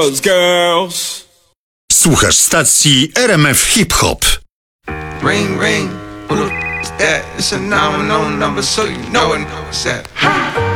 Girls. Słuchasz stacji RMF Hip Hop. Ring, ring, who the f*** is that? It's a 911 number, so you know it. What's that?